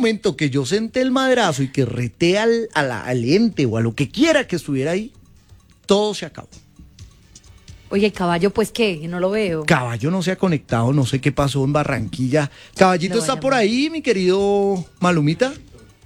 momento que yo senté el madrazo y que reté al ente o a lo que quiera que estuviera ahí, todo se acabó. Oye, el caballo, pues, ¿qué? No lo veo. Caballo no se ha conectado, no sé qué pasó en Barranquilla. Caballito No, está ya por no. ahí, mi querido Malumita.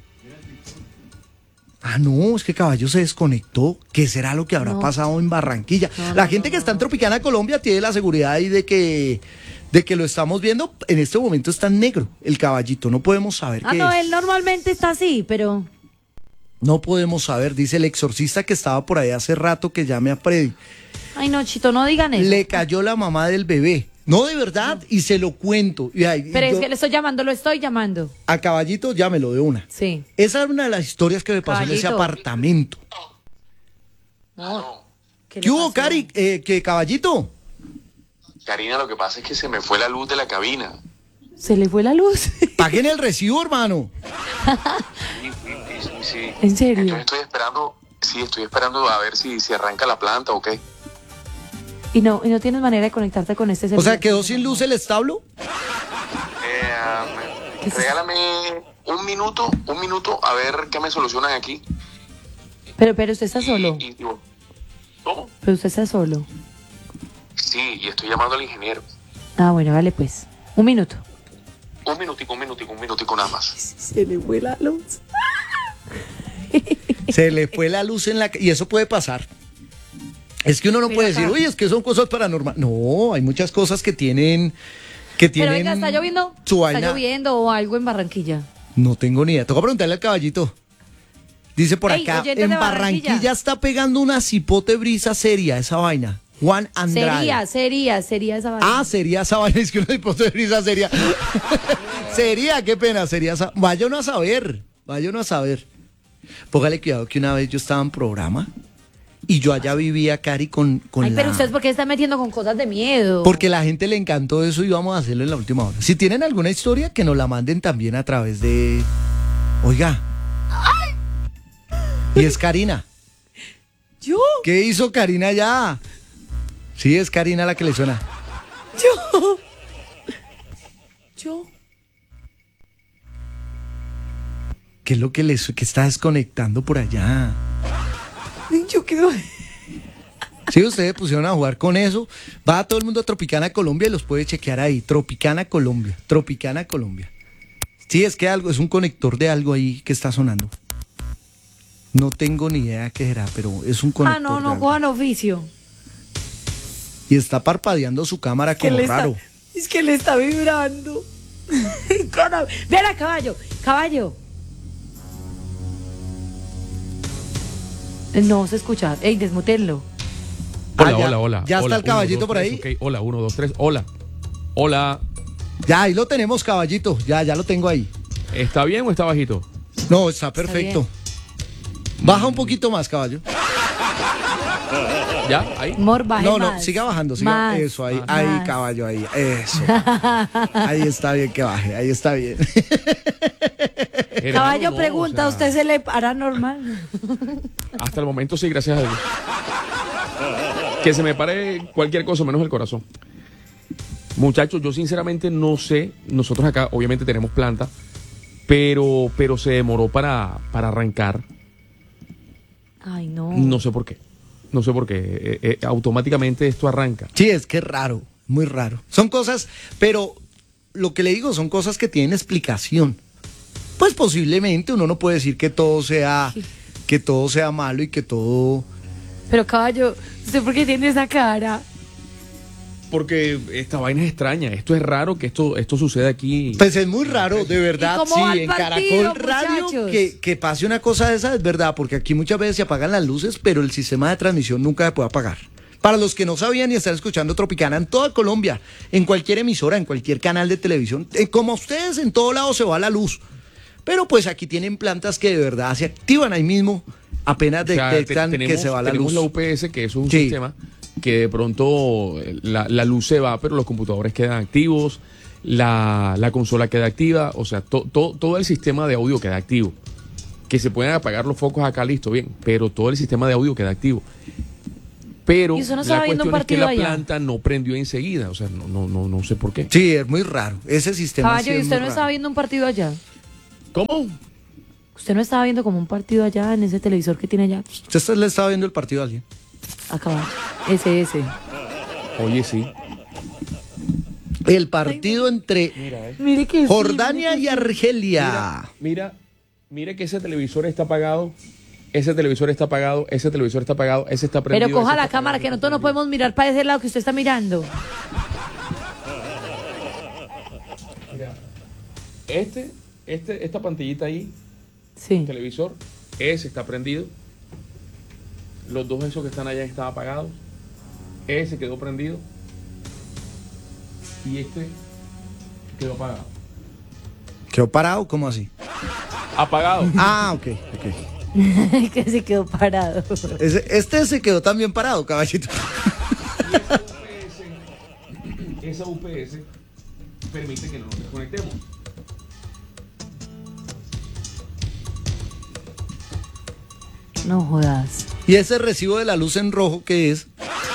Ah, no, es que Caballo se desconectó. ¿Qué será lo que habrá No. pasado en Barranquilla? No, La no, gente no, que está en no. Tropicana, Colombia, tiene la seguridad ahí de que lo estamos viendo. En este momento está en negro el Caballito. No podemos saber qué No, es. él normalmente está así, pero... No podemos saber, dice el exorcista que estaba por ahí hace rato que llame a Freddy. Ay, no, Chito, no digan eso. Le cayó la mamá del bebé. No, de verdad, y se lo cuento. Y ahí, Pero es yo- que lo estoy llamando. A Caballito llámelo de una. Sí. Esa es una de las historias que me pasó en ese Caballito. apartamento. No. ¿Qué le hubo, pasó? Cari? ¿Qué, Caballito? Karina, lo que pasa es que se me fue la luz de la cabina. ¿Se le fue la luz? Paguen el recibo, hermano. Sí. ¿En serio? Entonces estoy esperando a ver si arranca la planta o qué. ¿Y no tienes manera de conectarte con este O celular? sea, ¿quedó sin luz el establo? ¿Qué es eso? Regálame un minuto a ver qué me solucionan aquí. Pero usted está solo. ¿Cómo? Pero usted está solo. Sí, y estoy llamando al ingeniero. Ah, bueno, vale pues. Un minuto. Un minutico nada más. Se le fue la luz. Se le fue la luz en la... Y eso puede pasar. Es que uno no Mira puede decir, acá. oye, es que son cosas paranormales. No, hay muchas cosas que tienen... Pero venga, ¿está lloviendo? Su ¿Está vaina. lloviendo o algo en Barranquilla? No tengo ni idea. Toca preguntarle al Caballito. Dice por Ey, acá, oyentes en de Barranquilla. Barranquilla está pegando una cipote brisa seria esa vaina. Juan Andrade. Sería esa vaina. Ah, sería esa vaina, es que una cipote de brisa sería. Sería, qué pena, sería esa. Vaya uno a saber. Póngale cuidado que una vez yo estaba en programa y yo allá vivía, Cari, con Ay, la... pero usted, ¿por qué está metiendo con cosas de miedo? Porque a la gente le encantó eso y vamos a hacerlo en la última hora. Si tienen alguna historia, que nos la manden también a través de... Oiga. Y es Karina. ¿Yo? ¿Qué hizo Karina ya? Sí, es Karina la que le suena. ¿Yo? ¿Qué es lo que que está desconectando por allá? ¿Yo qué? Si ustedes pusieron a jugar con eso, va todo el mundo a Tropicana Colombia y los puede chequear ahí. Tropicana Colombia. Sí, es que algo, es un conector de algo ahí que está sonando. No tengo ni idea qué será, pero es un conector. de algo. cojan oficio. Y está parpadeando su cámara como raro. Es que le está vibrando. Ven, caballo. No se escucha. Ey, desmutenlo. Hola. ¿Ya está el Caballito por ahí? Okay. Hola, 1, 2, 3. Hola. Ya, ahí lo tenemos, Caballito. Ya lo tengo ahí. ¿Está bien o está bajito? No, está perfecto. Baja un poquito más, caballo. ¿Ya? ¿Ahí? Baje No, más. siga bajando. Más. Eso, ahí, Más. ahí, caballo, ahí. Eso. Ahí está bien que baje, ahí está bien. Caballo No, pregunta, o ¿a sea, usted se le hará normal? Hasta el momento sí, gracias a Dios. Que se me pare cualquier cosa menos el corazón. Muchachos, yo sinceramente no sé. Nosotros acá obviamente tenemos planta, pero se demoró para arrancar. Ay, no. No sé por qué. Automáticamente esto arranca. Sí, es que es raro, muy raro. Son cosas, pero lo que le digo son cosas que tienen explicación. Pues posiblemente uno no puede decir que todo sea malo y que todo... Pero caballo, ¿usted por qué tiene esa cara? Porque esta vaina es extraña. Esto es raro que esto suceda aquí. Pues es muy raro, de verdad. ¿Y cómo Sí, va el en partido, Caracol Radio muchachos? que pase una cosa de esa es verdad, porque aquí muchas veces se apagan las luces, pero el sistema de transmisión nunca se puede apagar. Para los que no sabían y están escuchando Tropicana en toda Colombia, en cualquier emisora, en cualquier canal de televisión, como ustedes, en todo lado se va la luz. Pero pues aquí tienen plantas que de verdad se activan ahí mismo, apenas O sea, detectan que se va la luz. Tenemos la UPS, que es un Sí. sistema que de pronto la luz se va, pero los computadores quedan activos, la consola queda activa, o sea, todo el sistema de audio queda activo. Que se pueden apagar los focos acá, listo, bien, pero todo el sistema de audio queda activo. Pero ¿Y usted no la estaba viendo un cuestión es que partido la allá? planta no prendió enseguida, o sea, no sé por qué. Sí, es muy raro. Ese sistema Caballo, sí ¿y es usted muy no raro. estaba viendo un partido allá? ¿Cómo? ¿Usted no estaba viendo como un partido allá en ese televisor que tiene allá? ¿Usted le estaba viendo el partido a alguien? A caballo. Ese. Oye, sí. El partido entre Mire que sí, Jordania y Argelia. Mira que ese televisor está apagado. Ese televisor está apagado. Ese televisor está apagado. Ese está prendido. Pero coja ese la está cámara, apagado, que nosotros no podemos mirar para ese lado que usted está mirando. Mira, esta pantallita ahí, Sí. televisor, ese está prendido. Los dos esos que están allá están apagados. Ese quedó prendido. Y este quedó apagado. ¿Quedó parado? ¿Cómo así? Apagado. Ah, ok. Que se quedó parado. Este se quedó también parado, caballito. Esa UPS permite que no nos desconectemos. No jodas. ¿Y ese recibo de la luz en rojo qué es?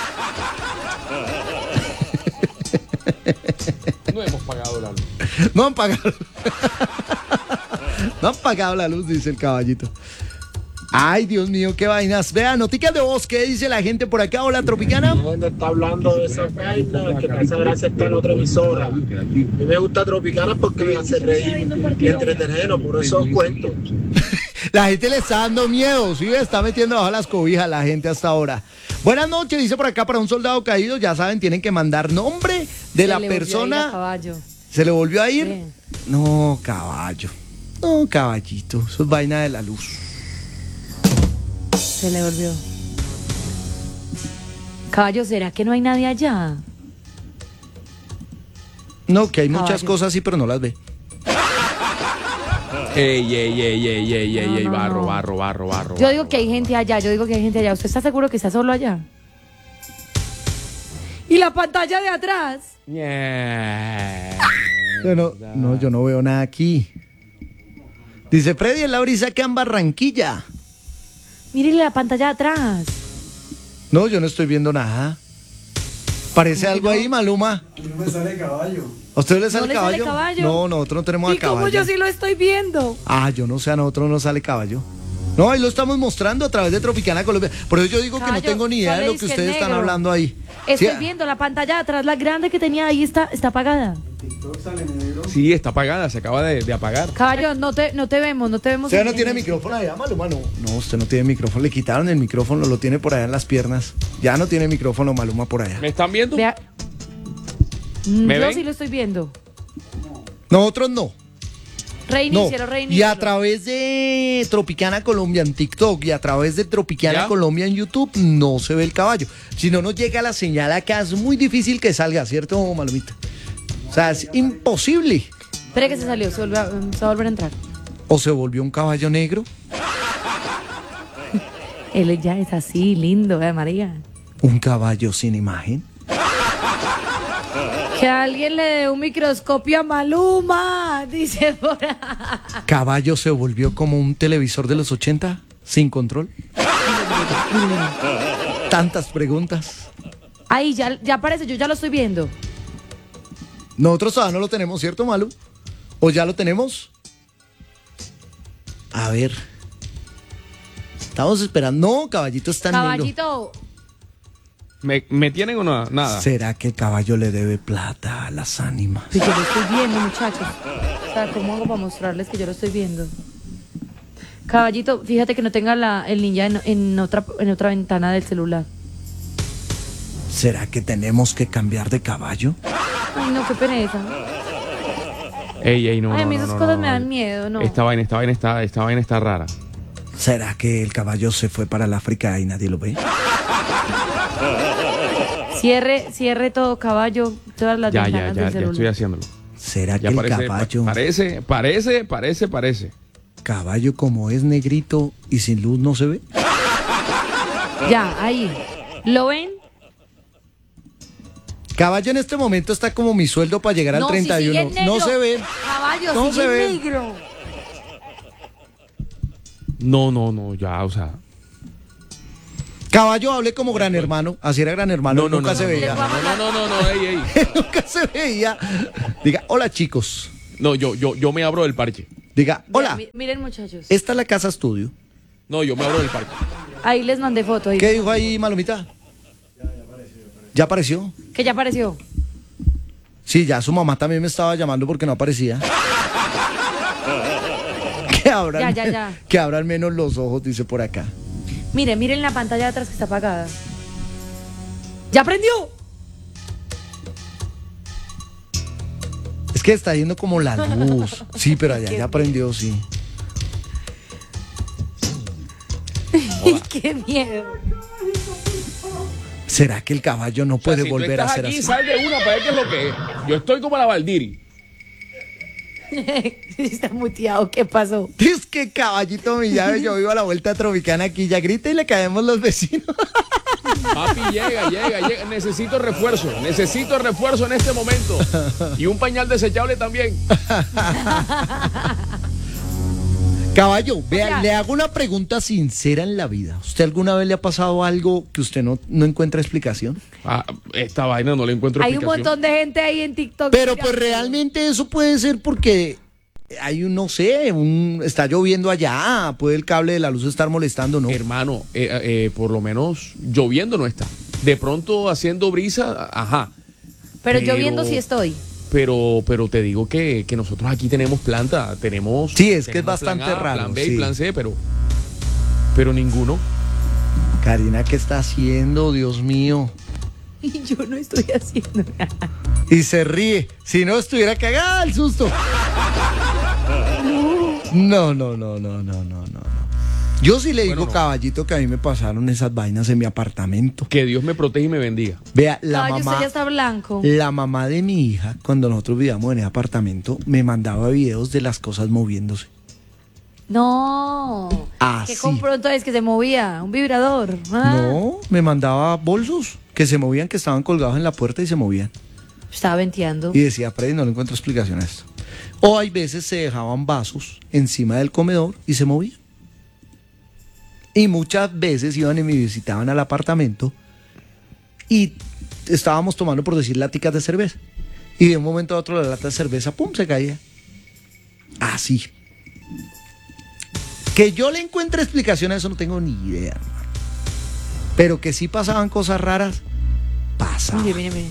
No hemos pagado la luz. No han pagado. No han pagado la luz, dice el caballito. Ay, Dios mío, qué vainas. Vean, noticias de voz, ¿qué dice la gente por acá? Hola, Tropicana. Donde está hablando de esa vaina que me hace gracia está en otra emisora. A mí me gusta Tropicana porque me hace reír y entretenernos, por eso os cuento. La gente le está dando miedo, ¿sí? Está metiendo bajo las cobijas la gente hasta ahora. Buenas noches, dice por acá, para un soldado caído, ya saben, tienen que mandar nombre de la persona. Caballo. ¿Se le volvió a ir? Sí. No, caballo. No, caballito. Eso es vaina de la luz. Se le volvió. Caballo, ¿será que no hay nadie allá? No, que hay muchas Caballo. cosas así, pero no las ve. Ey, No, barro, no. barro. Yo digo que hay gente allá, ¿Usted está seguro que está solo allá? ¿Y la pantalla de atrás? Yo no veo nada aquí. Dice Freddy, en la brisa que en Barranquilla. Mírele la pantalla de atrás. No, yo no estoy viendo nada. ¿Parece algo ahí, Maluma? No me sale caballo. ¿A usted le sale ¿No le caballo? sale caballo? No, nosotros no tenemos ¿Y a caballo. cómo yo sí lo estoy viendo? Ah, yo no sé, a nosotros no sale caballo. No, ahí lo estamos mostrando a través de Tropicana Colombia. Por eso yo digo que no Caballo, tengo ni idea de sale lo que disque ustedes están negro. hablando ahí. Estoy Sí, viendo la pantalla de atrás, la grande que tenía ahí está apagada. TikTok sale negro. Sí, está apagada, se acaba de apagar. Caballo, no te vemos. ¿Usted no en- tiene micrófono allá, Maluma? No, usted no tiene micrófono. Le quitaron el micrófono, lo tiene por allá en las piernas. Ya no tiene micrófono, Maluma, por allá. ¿Me están viendo? Vea. ¿Me Yo ven? sí lo estoy viendo. Nosotros no. No. Reinícialo. Y a través de Tropicana Colombia en TikTok y a través de Tropicana ¿Ya? Colombia en YouTube no se ve el caballo. Si no nos llega la señal acá, es muy difícil que salga, ¿cierto, Malumita? O sea, es imposible. Espere que se salió, se va a volver a entrar. ¿O se volvió un caballo negro? Él ya es así, lindo, María. ¿Un caballo sin imagen? Que alguien le dé un microscopio a Maluma, dice por ahí. ¿Caballo se volvió como un televisor de los 80 sin control? Tantas preguntas. Ahí ya aparece, yo ya lo estoy viendo. Nosotros todavía no lo tenemos, ¿cierto, Malu? ¿O ya lo tenemos? A ver. Estamos esperando. No, caballito está en negro. Caballito, ¿Me tienen o no? Nada. ¿Será que el caballo le debe plata a las ánimas? pues yo lo estoy viendo, muchachos. O sea, ¿cómo hago para mostrarles que yo lo estoy viendo? Caballito, fíjate que no tenga el ninja en otra ventana del celular. ¿Será que tenemos que cambiar de caballo? Ay, no, qué pereza. Ey, no. Ay, a mí no, esas no, cosas no, me no. dan miedo, ¿no? Esta vaina está rara. ¿Será que el caballo se fue para el África y nadie lo ve? Cierre todo, caballo, todas las Ya ventanas del estoy celular. haciéndolo. ¿Será que Ya el parece. caballo... Parece. Caballo como es negrito y sin luz no se ve? Ya, ahí. ¿Lo ven? Caballo en este momento está como mi sueldo para llegar al No, si 31. sigue negro. No se ve. Caballo, No sigue se ve. negro. No, ya, o sea. Caballo hable como Gran Hermano. Así era Gran Hermano. No, nunca se veía. No, ey. Nunca se veía. Diga, hola chicos. No, yo me abro del parche. Diga, hola, Miren, muchachos. esta es la casa estudio. No, yo me abro del parque. Ahí les mandé foto. Ahí. ¿Qué dijo ahí, Malomita? ¿Ya apareció? Que ya apareció. Sí, ya su mamá también me estaba llamando porque no aparecía. Que abran, Ya. que abran menos los ojos, dice por acá. Miren la pantalla de atrás que está apagada. ¡Ya prendió! Es que está yendo como la luz. Sí, pero allá ya prendió, sí. ¡Qué miedo! ¿Será que el caballo no puede Si tú volver a estás ser aquí, así? sal de una para ver qué es lo que es. Yo estoy como la Valdiri. Está muteado, ¿qué pasó? Es que caballito mi llave, yo vivo a la vuelta tropicana aquí, ya grita y le caemos los vecinos. Papi, llega. Necesito refuerzo en este momento. Y un pañal desechable también. Caballo, vea, sea- le hago una pregunta sincera en la vida. ¿Usted alguna vez le ha pasado algo que usted no encuentra explicación? Esta vaina no le encuentro Hay un explicación. montón de gente ahí en TikTok. Pero pues realmente eso puede ser porque hay un, no sé, está lloviendo allá, puede el cable de la luz estar molestando, ¿no? Hermano, por lo menos lloviendo no está. De pronto haciendo brisa, ajá. Pero yo viendo si estoy. Pero te digo que nosotros aquí tenemos planta, tenemos. Sí, es que es tenemos plan bastante A, raro, Plan B sí. y plan C, pero ninguno. Karina, ¿qué está haciendo? Dios mío. Y yo no estoy haciendo nada. Y se ríe. Si no estuviera cagada el susto. No. Yo sí le digo, Bueno, no. caballito, que a mí me pasaron esas vainas en mi apartamento. Que Dios me proteja y me bendiga. Vea, la Caballo, usted mamá, ya está blanco. la mamá de mi hija, cuando nosotros vivíamos en ese apartamento, me mandaba videos de las cosas moviéndose. No. Ah, ¿Qué sí. compró entonces que se movía? ¿Un vibrador? Ah. No, me mandaba bolsos que se movían, que estaban colgados en la puerta y se movían. Estaba venteando. Y decía, Freddy, no le encuentro explicación a esto. O hay veces se dejaban vasos encima del comedor y se movían. Y muchas veces iban y me visitaban al apartamento y estábamos tomando, por decir, laticas de cerveza. Y de un momento a otro la lata de cerveza, ¡pum!, se caía. Así. Que yo le encuentre explicación a eso no tengo ni idea, hermano. Pero que sí pasaban cosas raras, pasaban. Mire.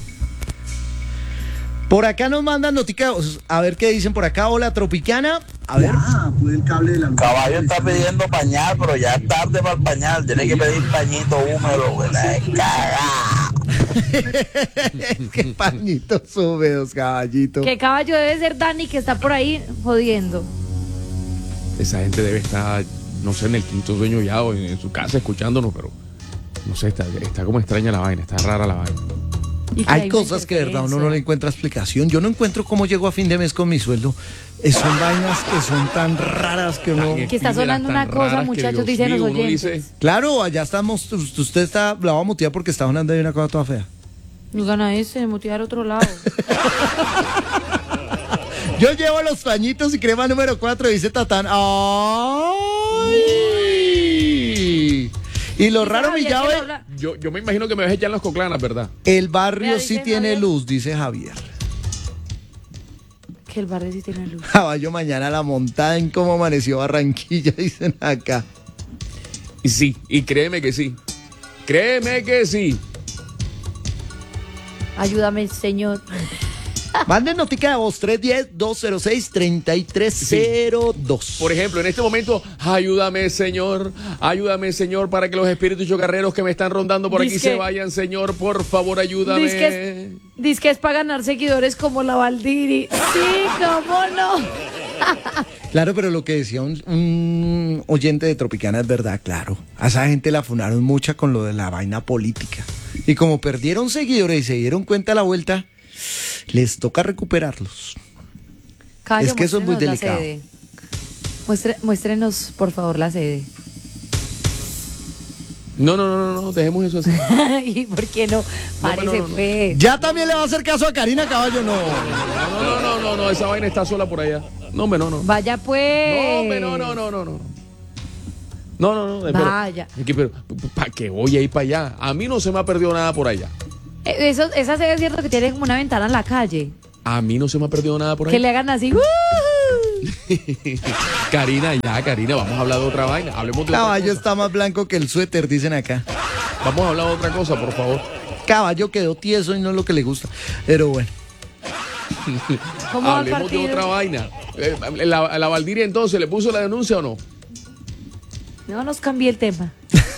Por acá nos mandan noticas, a ver qué dicen por acá. Hola, Tropicana. A ver. Pude el cable de la luz. Caballo está pidiendo pañal, pero ya es tarde para el pañal. Tiene que pedir pañito húmedo, güey. La descarga. Qué pañitos húmedos, caballito. ¿Qué caballo debe ser Dani que está por ahí jodiendo? Esa gente debe estar, no sé, en el quinto sueño ya o en su casa escuchándonos, pero no sé, está como extraña la vaina, está rara la vaina. Y que Hay una cosas que de verdad uno no le interferencia. encuentra explicación. Yo no encuentro cómo llego a fin de mes con mi sueldo. Son vainas que son tan raras que uno... Que está sonando una cosa, muchachos, dicen los oyentes. Claro, allá estamos. Usted está, la va a mutear porque está sonando ahí una cosa toda fea. No gana ese, mutear otro lado. Yo llevo los pañitos y crema número 4, dice Tatán. ¡Ay! Y lo raro, mi llave, Yo me imagino que me vas a echar las coclanas, ¿verdad? el barrio Vea, sí dice tiene Javier. luz, dice Javier. Que el barrio sí tiene luz. Caballo mañana la montada en cómo amaneció Barranquilla, dicen acá. Y sí, y créeme que sí. Créeme que sí. Ayúdame, señor. Manden notica de voz 310-206-3302. Por ejemplo, en este momento, ayúdame, Señor, para que los espíritus chocarreros que me están rondando por aquí Dizque- se vayan, Señor, por favor, ayúdame. Dice que es para ganar seguidores como la Valdiri. Sí, cómo no. Claro, pero lo que decía un oyente de Tropicana es verdad, claro. A esa gente la funaron mucha con lo de la vaina política. Y como perdieron seguidores y se dieron cuenta a la vuelta, les toca recuperarlos. Caballo, Es que eso es muy muéstrenos la delicado. sede. Muéstrenos, por favor, la sede. No, dejemos eso así. ¿Y por qué no? Parece, no. pues. Ya también le va a hacer caso a Karina Caballo, no. No, esa vaina está sola por allá. No, hombre, no. Vaya, pues. No. Espera. Vaya. Es que, pero, ¿para qué voy a ir para allá? A mí no se me ha perdido nada por allá. Esa sede es cierto que tiene como una ventana en la calle. A mí no se me ha perdido nada por Que allá. le hagan así. Karina, vamos a hablar de otra vaina. Hablemos de otra Caballo cosa. está más blanco que el suéter, dicen acá. Vamos a hablar de otra cosa, por favor. Caballo quedó tieso y no es lo que le gusta. Pero bueno. ¿Cómo va el Hablemos de partido? otra vaina. ¿La Valdiria entonces le puso la denuncia o no? No nos cambié el tema.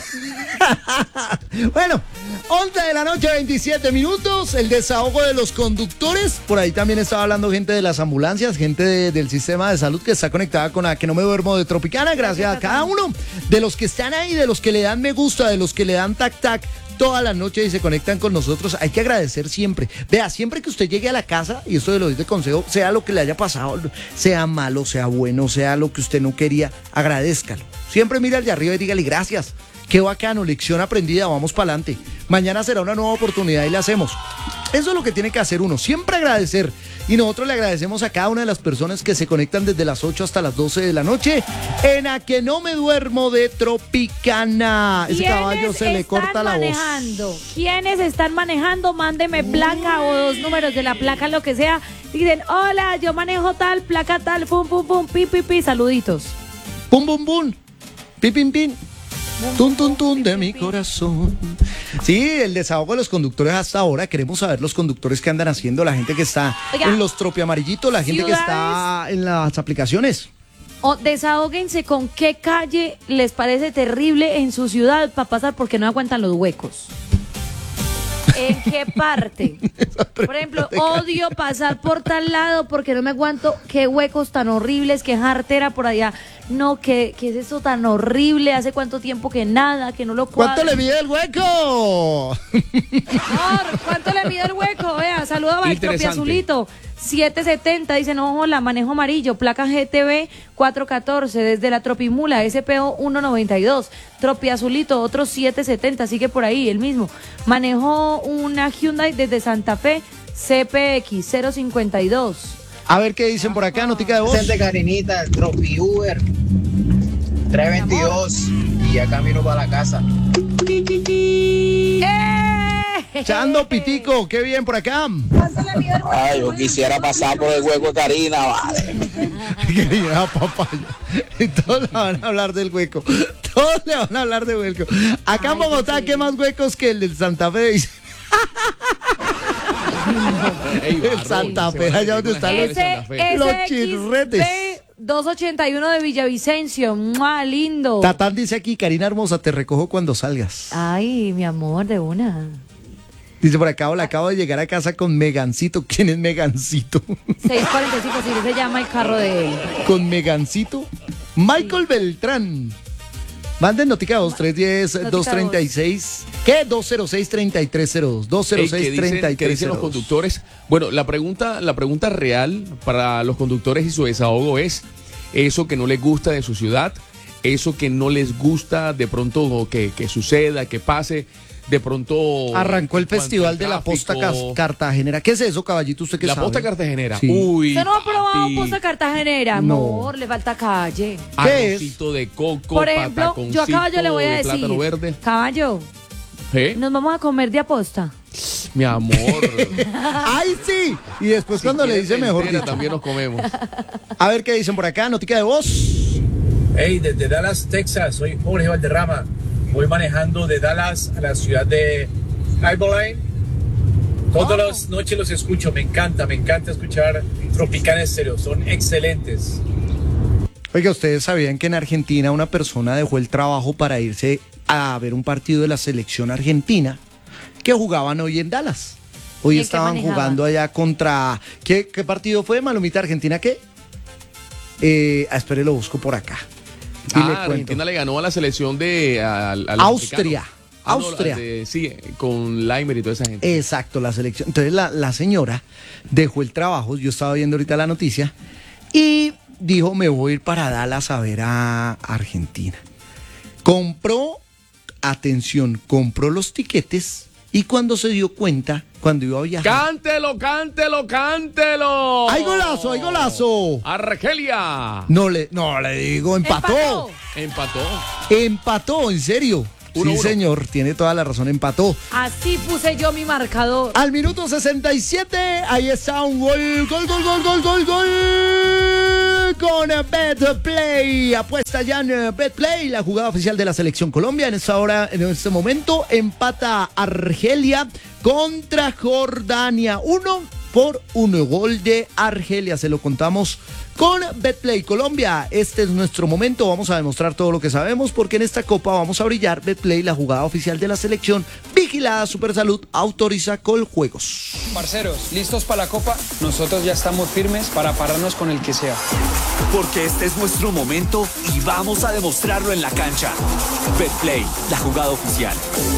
Bueno, 11 de la noche, 27 minutos. El desahogo de los conductores. Por ahí también estaba hablando gente de las ambulancias, gente del sistema de salud que está conectada con la que no me duermo de Tropicana. Gracias a cada uno de los que están ahí, de los que le dan me gusta, de los que le dan tac tac toda la noche y se conectan con nosotros. Hay que agradecer siempre. Vea, siempre que usted llegue a la casa, y esto lo doy de consejo, sea lo que le haya pasado, sea malo, sea bueno, sea lo que usted no quería, agradézcalo. Siempre mire al de arriba y dígale gracias. Qué bacano, lección aprendida, vamos para adelante. Mañana será una nueva oportunidad y la hacemos. Eso es lo que tiene que hacer uno, siempre agradecer. Y nosotros le agradecemos a cada una de las personas que se conectan desde las 8 hasta las 12 de la noche en A Que No Me Duermo de Tropicana. Ese caballo se le corta la voz. ¿Quiénes están manejando? Mándeme placa o 2 números de la placa, lo que sea. Dicen, hola, yo manejo tal, placa tal, pum, pum, pum, pi, pi, pi, saluditos. Pum, pum, pum, pi, pin, pin. Tun, tun, tun de mi corazón. Sí, el desahogo de los conductores hasta ahora. Queremos saber los conductores que andan haciendo, la gente que está Oiga, en los tropiamarillitos, la gente que está en las aplicaciones. O desahóguense con qué calle les parece terrible en su ciudad para pasar porque no aguantan los huecos. ¿En qué parte? Por ejemplo, odio pasar por tal lado porque no me aguanto. Qué huecos tan horribles, qué jartera por allá. No, ¿qué es eso tan horrible? ¿Hace cuánto tiempo que nada, que no lo cuadro? ¿Cuánto le mide el hueco? Amor, ¿cuánto le mide el hueco? Vea, saluda a Tropi Azulito. 770, dice, no, hola, manejo amarillo, placa GTB 414, desde la Tropimula, SPO 192, Tropi Azulito, otro 770, sigue por ahí, el mismo. Manejo una Hyundai desde Santa Fe, CPX 052. A ver qué dicen por acá, notica de voz. Presente, Karinita, el Tropi Uber 322 y ya camino para la casa. Echando pitico, qué bien por acá. Ay, yo quisiera pasar por el hueco de Karina, vale. Querida papaya. Todos le van a hablar del hueco. Todos le van a hablar del hueco. Acá en Bogotá, ¿qué más huecos que el del Santa Fe? Dice. El Santa Fe, allá donde están los chirretes. 281 de Villavicencio, ¡mua, lindo! Tatán dice aquí, Karina hermosa, te recojo cuando salgas. Ay, mi amor, de una. Dice por acá, hola, acabo de llegar a casa con Megancito. ¿Quién es Megancito? 645, si se llama el carro de él. ¿Con Megancito? Michael Beltrán. Manden notica 2-310-236. ¿Qué? 206-3302. 206-3302. ¿Qué dicen los conductores? Bueno, la pregunta real para los conductores y su desahogo es eso que no les gusta de su ciudad, eso que no les gusta de pronto que suceda, que pase. De pronto arrancó el festival de la posta cartagenera. ¿Qué es eso, caballito? ¿Usted qué sabe? La posta cartagenera. Sí. Uy, ¿Usted no ha probado papi. posta cartagenera? No. Amor, le falta calle. ¿Qué Arrocito de coco, Por ejemplo, yo a Caballo le voy a de decir, plátano verde. Caballo, ¿Eh? nos vamos a comer de aposta. Mi amor. ¡Ay, sí! Y después cuando le dice mejor dicho. También nos comemos. A ver qué dicen por acá, notica de voz. Hey, desde Dallas, Texas, soy Jorge Valderrama. Voy manejando de Dallas a la ciudad de Abilene. Todas las noches los escucho, me encanta escuchar Tropicana Estéreo, son excelentes. Oiga, ¿ustedes sabían que en Argentina una persona dejó el trabajo para irse a ver un partido de la selección argentina que jugaban hoy en Dallas? Hoy estaban jugando allá contra... ¿Qué partido fue, Malumita? ¿Argentina qué? Espere, lo busco por acá. Y le cuento. Argentina le ganó a la selección de... al Austria. Austria. Sí, con Laimer y toda esa gente. Exacto, la selección. Entonces la señora dejó el trabajo, yo estaba viendo ahorita la noticia, y dijo, me voy a ir para Dallas a ver a Argentina. Compró los tiquetes y cuando se dio cuenta, cuando iba a viajar... ¡Cántelo, cántelo, cántelo! ¡Hay golazo, hay golazo! ¡Argelia! No le digo, empató. Empató, en serio. 1-1. Sí, señor, tiene toda la razón, empató. Así puse yo mi marcador. Al minuto 67, ahí está un gol. con BetPlay. Apuesta ya en BetPlay, la jugada oficial de la Selección Colombia. En este momento, empata Argelia contra Jordania. 1-1, gol de Argelia. Se lo contamos con BetPlay Colombia. Este es nuestro momento. Vamos a demostrar todo lo que sabemos porque en esta copa vamos a brillar. BetPlay, la jugada oficial de la selección. Vigilada Supersalud, autoriza Coljuegos. Parceros, ¿listos para la copa? Nosotros ya estamos firmes para pararnos con el que sea. Porque este es nuestro momento y vamos a demostrarlo en la cancha. BetPlay, la jugada oficial.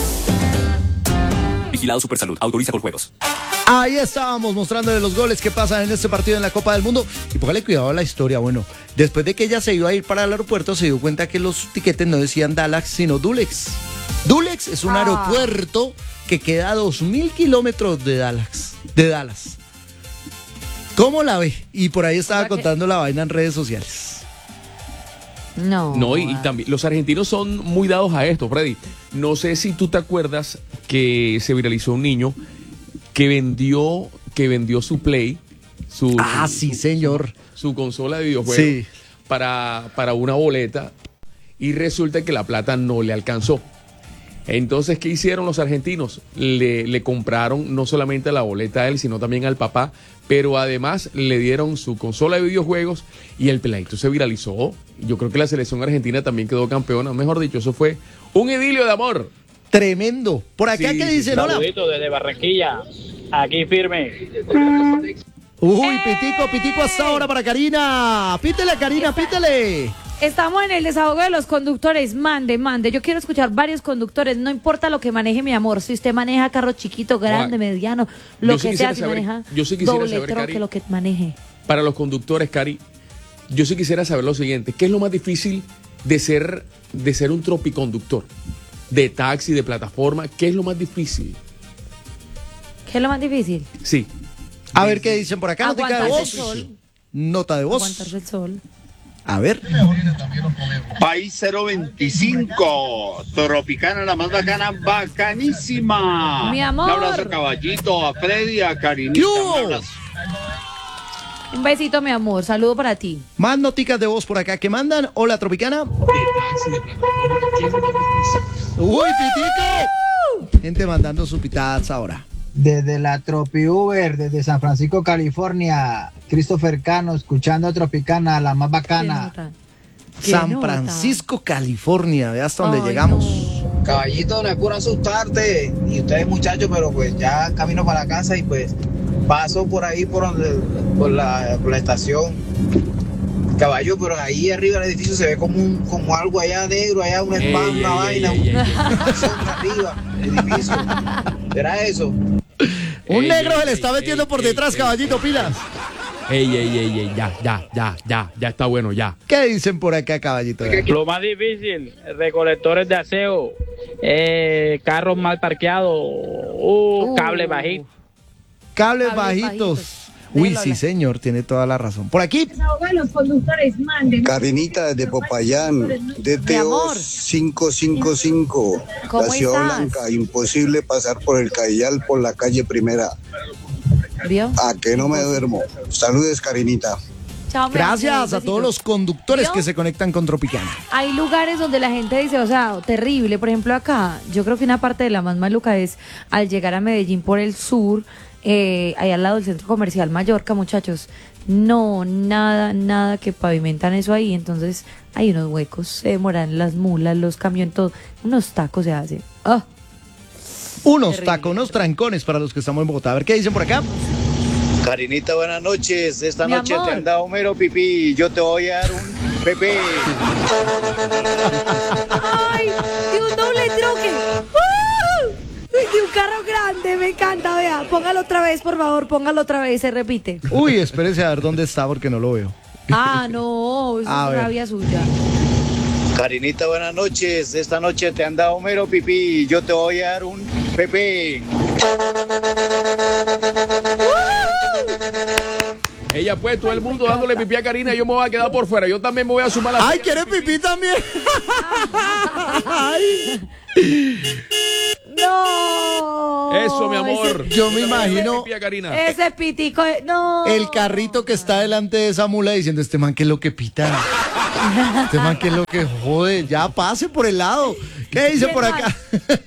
Vigilado Supersalud, autoriza Coljuegos. Ahí estábamos mostrándole los goles que pasan en este partido en la Copa del Mundo. Y póngale cuidado a la historia. Bueno, después de que ella se iba a ir para el aeropuerto, se dio cuenta que los tiquetes no decían Dallas, sino Dulex. Dulex es un aeropuerto que queda a 2.000 kilómetros de Dallas. ¿Cómo la ve? Y por ahí estaba contando la vaina en redes sociales. No, y también los argentinos son muy dados a esto, Freddy. No sé si tú te acuerdas que se viralizó un niño que vendió su Play, sí, señor, su consola de videojuegos, sí, para una boleta, y resulta que la plata no le alcanzó. Entonces, ¿qué hicieron los argentinos? Le compraron no solamente la boleta a él, sino también al papá, pero además le dieron su consola de videojuegos y el peladito se viralizó. Yo creo que la selección argentina también quedó campeona. Mejor dicho, eso fue un idilio de amor. Tremendo. Por acá, ¿qué dicen? Hola. Saludito desde Barranquilla. Aquí firme. Uy, pitico hasta ahora para Karina. Pítele, Karina, pítele. Estamos en el desahogo de los conductores. Mande. Yo quiero escuchar varios conductores. No importa lo que maneje, mi amor. Si usted maneja carro chiquito, grande, mediano, lo que sea, si maneja doble troque, lo que maneje. Para los conductores, Cari, yo sí quisiera saber lo siguiente. ¿Qué es lo más difícil de ser un tropiconductor? De taxi, de plataforma, ¿qué es lo más difícil? ¿Qué es lo más difícil? Sí. A ver qué dicen por acá. Nota de voz. Nota de voz. Aguantarse el sol. A ver. País 025. Tropicana, la más bacana, bacanísima. Mi amor. Un abrazo, Caballito, a Freddy, a Karinita. Un besito, mi amor. Saludo para ti. Más noticas de voz por acá que mandan. Hola, Tropicana. ¡Uy, pitico! Gente mandando sus pitadas ahora. Desde la Tropi Uber, desde San Francisco, California, Christopher Cano, escuchando a Tropicana, la más bacana. San Francisco, California, ve hasta donde llegamos. No. Caballito, no es por asustarte, y ustedes muchachos, pero pues ya camino para la casa y pues paso por ahí por la estación. Caballo, pero ahí arriba del edificio se ve como algo allá negro, allá una spam, una vaina, sombra arriba del edificio. ¿Será eso? Un negro se le está metiendo por detrás, caballito, pilas. Ya está bueno, ya. ¿Qué dicen por acá, caballito? Lo más difícil, recolectores de aseo, carros mal parqueados, cables bajitos. Cables bajitos. Uy, sí, señor, tiene toda la razón. Por aquí. Los conductores manden. Karinita desde Popayán, DTO 555, la Ciudad Blanca. Imposible pasar por el Cayal por la calle Primera. ¿Vio? ¿A que no me duermo? Saludes, Karinita. Chao, gracias a todos los conductores que se conectan con Tropicana. Hay lugares donde la gente dice, o sea, terrible. Por ejemplo, acá, yo creo que una parte de la más maluca es al llegar a Medellín por el sur. Ahí al lado del Centro Comercial Mallorca, muchachos, nada que pavimentan eso ahí, entonces hay unos huecos, se demoran las mulas, los camiones, todo, unos tacos se hacen. Unos tacos, unos trancones para los que estamos en Bogotá. A ver qué dicen por acá. Karinita, buenas noches. Esta noche te han dado mero pipí, yo te voy a dar un pepe. ¡Ay! ¡Y un doble troque! De un carro grande, me encanta, vea. Póngalo otra vez, por favor, se repite. Uy, espérese a ver dónde está porque no lo veo. No, eso es rabia suya. Karinita, buenas noches. Esta noche te han dado mero pipí, yo te voy a dar un pepe. Ella pues, todo el mundo dándole pipí a Karina y yo me voy a quedar por fuera. Yo también me voy a sumar a la... ¡Ay, quiere pipí también! ¡Ay! No. Eso, mi amor. Yo me imagino Ese pitico, no. el carrito que está delante de esa mula diciendo, este man, ¿qué es lo que pita? Este man, ¿qué es lo que jode? Ya pase por el lado. ¿Qué dice por acá?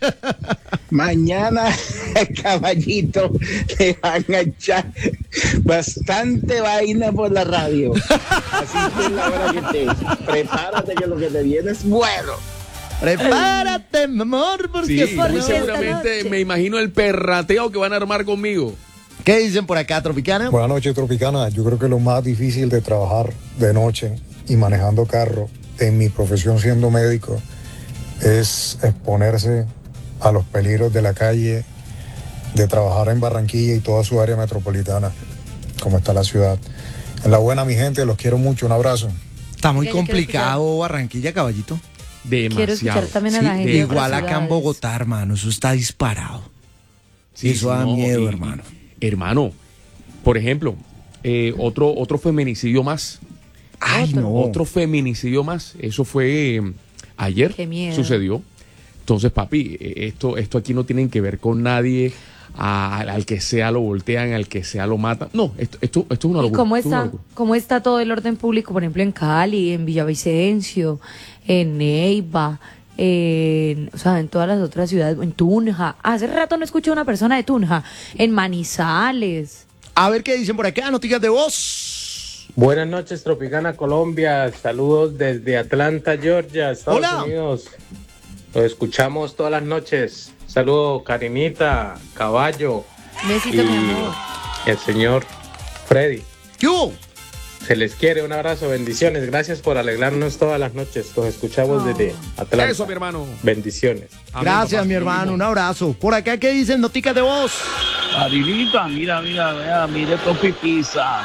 Mañana, caballito, le van a echar bastante vaina por la radio. Así que es la hora que te prepárate, que lo que te viene es bueno. Prepárate, mi amor, porque Sí, muy seguramente me imagino el perrateo que van a armar conmigo. ¿Qué dicen por acá, Tropicana? Buenas noches, Tropicana. Yo creo que lo más difícil de trabajar de noche y manejando carro, en mi profesión siendo médico, es exponerse a los peligros de la calle, de trabajar en Barranquilla y toda su área metropolitana, como está la ciudad. En la buena, mi gente, los quiero mucho. Un abrazo. Está muy complicado Barranquilla, caballito. Quiero escuchar también a la gente de igual otras acá en ciudades. Bogotá, hermano, eso está disparado. Sí, eso da no, miedo, hermano. Hermano, por ejemplo, otro feminicidio más. Ay, no. Otro feminicidio más. Eso fue ayer. Qué miedo. Sucedió. Entonces, papi, esto aquí no tienen que ver con nadie. Al que sea lo voltean, al que sea lo matan. No, esto es una locura. ¿Y esto es una locura. cómo está todo el orden público, por ejemplo, en Cali, en Villavicencio, en Neiva, en todas las otras ciudades, en Tunja? Hace rato no escucho a una persona de Tunja, en Manizales. A ver qué dicen por acá, noticias de voz. Buenas noches, Tropicana Colombia. Saludos desde Atlanta, Georgia, Estados Hola. Unidos. Lo escuchamos todas las noches. Saludos, Karinita, Caballo. Besito, mi amor. El señor Freddy. ¡Yo! Se les quiere, un abrazo, bendiciones. Gracias por alegrarnos todas las noches. Los escuchamos desde Atlanta. Eso, mi hermano. Bendiciones. Gracias, mi hermano, un abrazo. Por acá, ¿qué dicen noticias de voz? Karinita, mira, vea, mire Topi Pizza.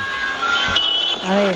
A ver.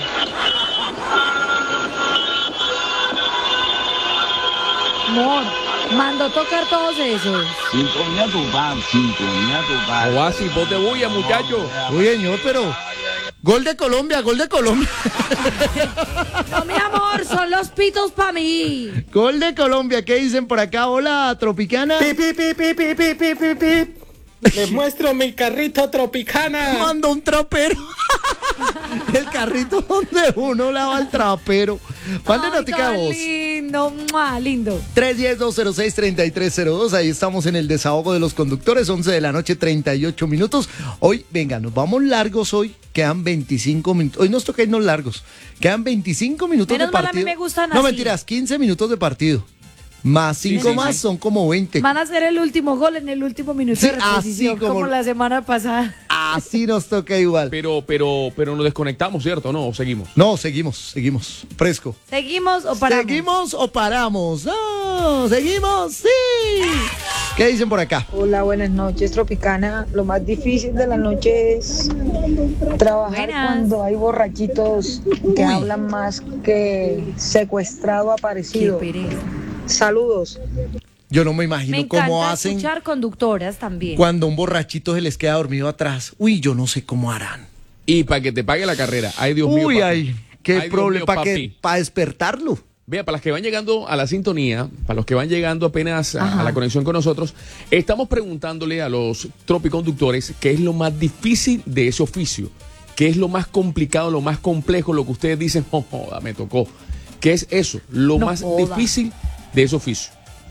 Amor, mando tocar todos esos. Sintonía tu pan. Oasis, voz de bulla, muchacho. Uy, señor, pero... Gol de Colombia, gol de Colombia. No, mi amor, son los pitos para mí. Gol de Colombia, ¿qué dicen por acá? Hola, Tropicana. Pi, pi, pi, pi, pi, pi, pi, pi, pi. Les muestro mi carrito Tropicana. Manda un trapero. El carrito donde uno lava el trapero. Mande notica de voz. Lindo, lindo. 310-206-3302. Ahí estamos en el desahogo de los conductores. 11 de la noche, 38 minutos. Hoy, venga, nos vamos largos hoy. Quedan 25 minutos. Hoy nos toca irnos largos. Quedan 25 minutos Menos de mal, partido. a mí me gustan No, así. mentiras, 15 minutos de partido. Más 5 más son como 20. Van a hacer el último gol en el último minuto Sí, de reposición, así como la semana pasada. Así nos toca igual. Pero nos desconectamos, ¿cierto? ¿No? ¿O seguimos? No, seguimos. Fresco. ¿Seguimos o paramos? ¿Seguimos o paramos? No, seguimos, sí. ¿Qué dicen por acá? Hola, buenas noches, Tropicana. Lo más difícil de la noche es trabajar cuando hay borrachitos que hablan más que secuestrado aparecido. Saludos. Yo no me imagino Me encanta cómo hacen escuchar conductoras también. cuando un borrachito se les queda dormido atrás. Uy, yo no sé cómo harán. Y para que te pague la carrera. Ay, Dios mío. Uy, papi. ay, qué Ay, Dios problema. mío, ¿Para papi. Para despertarlo? Vea, para los que van llegando a la sintonía, para los que van llegando apenas a la conexión con nosotros, estamos preguntándole a los tropiconductores qué es lo más difícil de ese oficio, qué es lo más complicado, lo más complejo, lo que ustedes dicen, oh, joda, me tocó. ¿Qué es eso? Lo más difícil de ese oficio.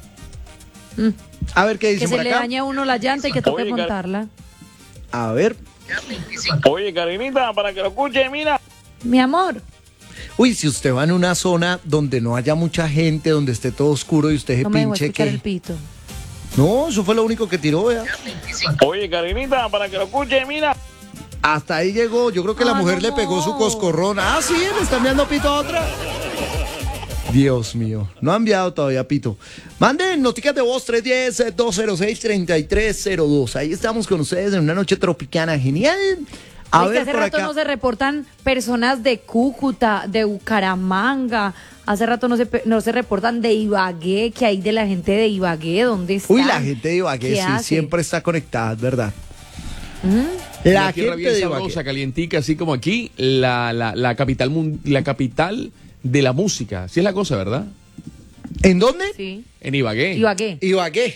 A ver qué Que dicen se por le acá. daña a uno la llanta y que toque montarla. A ver. Oye, Karinita, para que lo escuche, mira. Mi amor. Uy, si usted va en una zona donde no haya mucha gente, donde esté todo oscuro y usted se No me dejó pinche escuchar que... el pito. No, eso fue lo único que tiró, vea. Oye, Karinita, para que lo escuche, mira. Hasta ahí llegó. Yo creo que la mujer le pegó su coscorrón. Ah, sí, le está enviando pito a otra. Dios mío, no ha enviado todavía pito. Manden noticias de voz 310-206-3302. Ahí estamos con ustedes en una noche tropicana genial. A Es que ver hace por rato acá. no se reportan personas de Cúcuta, de Bucaramanga. Hace rato no se reportan de Ibagué, que hay de la gente de Ibagué, ¿dónde está? Uy, la gente de Ibagué ¿Qué sí hace? siempre está conectada, es verdad. La tierra bien sabrosa, calientica, así como aquí, la capital de la música. Así es la cosa, ¿verdad? ¿En dónde? Sí. En Ibagué. Ibagué. Ibagué.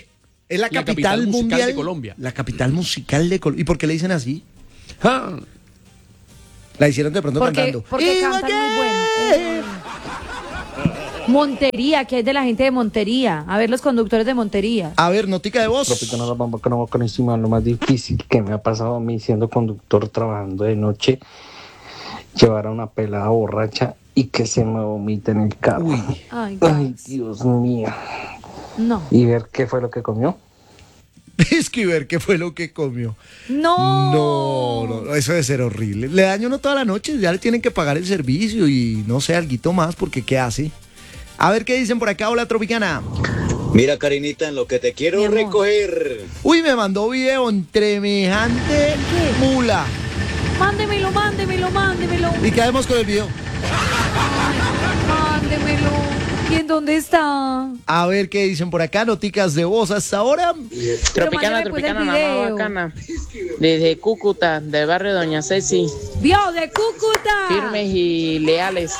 Es la capital mundial de Colombia. La capital musical de Colombia. ¿Y por qué le dicen así? Ah. La hicieron de pronto cantando. Porque cantan muy bueno. Montería, que es de la gente de Montería. A ver, los conductores de Montería. A ver, notica de voz. Tropicana la bamba con bacanísima. Lo más difícil que me ha pasado a mí siendo conductor trabajando de noche, llevar a una pelada borracha y que se me vomite en el carro. Uy. Ay, Dios mío. No. ¿Y ver qué fue lo que comió? Es que ver qué fue lo que comió. No, eso debe ser horrible. Le daño uno toda la noche, ya le tienen que pagar el servicio y no sé, alguito más, porque ¿qué hace? A ver qué dicen por acá, hola Tropicana. Mira, Karinita, en lo que te quiero recoger. Uy, me mandó video en semejante mula. Mándemelo. ¿Y qué hacemos con el video? Mándemelo. ¿Y en dónde está? A ver qué dicen por acá, noticas de voz hasta ahora. Tropicana, mamá bacana. Desde Cúcuta, del barrio Doña Ceci. ¡Vio, de Cúcuta! Firmes y leales.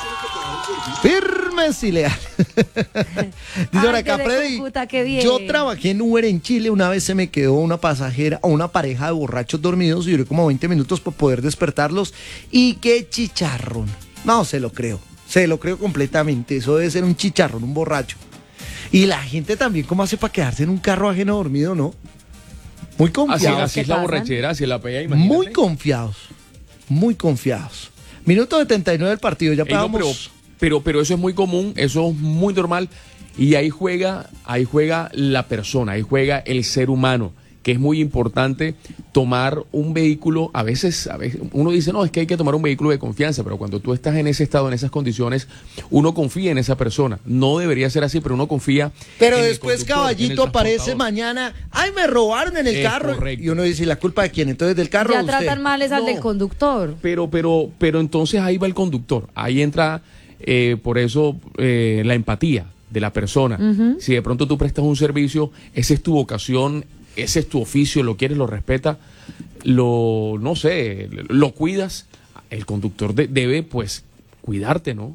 Dice por acá, Freddy, Cúcuta, qué bien. yo trabajé en Uber en Chile, una vez se me quedó una pasajera o una pareja de borrachos dormidos y duré como 20 minutos para poder despertarlos y qué chicharrón. No, se lo creo completamente, eso debe ser un chicharrón, un borracho. Y la gente también, ¿cómo hace para quedarse en un carro ajeno dormido, no? Muy confiados. Así es la borrachera, así es la pega, imagínate. Muy confiados. Minuto 79 del partido, ya pegamos. Pero eso es muy común, eso es muy normal y ahí juega la persona, ahí juega el ser humano, que es muy importante tomar un vehículo, a veces uno dice, no, es que hay que tomar un vehículo de confianza, pero cuando tú estás en ese estado, en esas condiciones, uno confía en esa persona. No debería ser así, pero uno confía. Pero después Caballito aparece mañana, ¡ay, me robaron en el carro! Correcto. Y uno dice, ¿y la culpa de quién? Entonces, ¿del carro Ya o usted? tratan mal al del conductor. Pero entonces ahí va el conductor, ahí entra por eso la empatía de la persona. Si de pronto tú prestas un servicio, esa es tu vocación, ese es tu oficio, lo quieres, lo respetas, lo cuidas, el conductor debe pues cuidarte, ¿no?